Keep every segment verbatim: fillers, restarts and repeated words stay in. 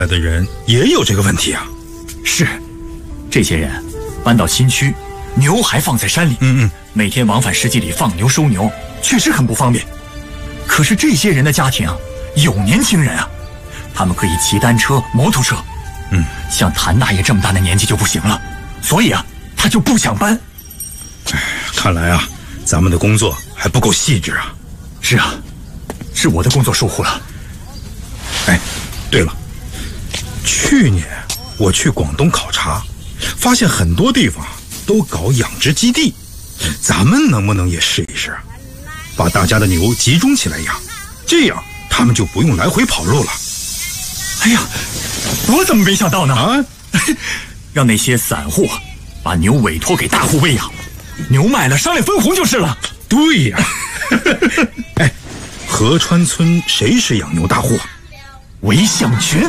来的人也有这个问题啊。 是，这些人搬到新区，牛还放在山里， 嗯嗯， 每天往返市集里放牛收牛，确实很不方便。可是这些人的家庭啊，有年轻人啊，他们可以骑单车、摩托车。 嗯， 像谭大爷这么大的年纪就不行了，所以啊，他就不想搬。 哎，看来啊，咱们的工作还不够细致啊。 是啊，是我的工作疏忽了。 哎，对了，去年我去广东考察，发现很多地方都搞养殖基地，咱们能不能也试一试，把大家的牛集中起来养，这样他们就不用来回跑路了。 哎呀，我怎么没想到呢？ 啊， 让那些散户把牛委托给大户喂养，牛卖了商量分红就是了。 对呀。哎，河川村谁是养牛大户啊？ 韦向群。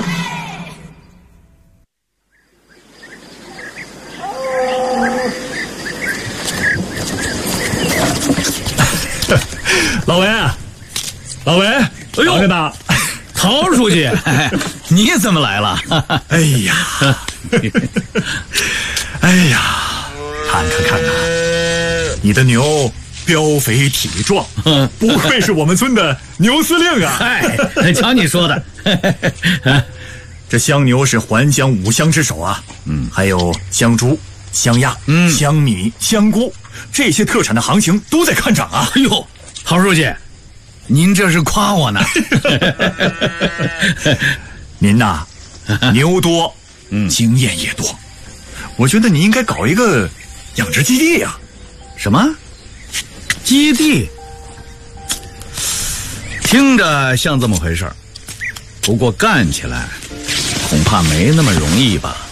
老韦，老韦，哎呦，大陶书记，你怎么来了？ 哎呀，哎呀，看看看看，你的牛膘肥体壮，不愧是我们村的牛司令啊！ 嗨，瞧你说的， 这香牛是还乡五香之首啊，嗯，还有香猪、香鸭、嗯、香米、香菇，这些特产的行情都在看涨啊！ 哎呦，陶书记，您这是夸我呢？ 您呐，牛多，嗯，经验也多，我觉得你应该搞一个养殖基地呀。 什么？基地？听着像这么回事儿，不过干起来恐怕没那么容易吧？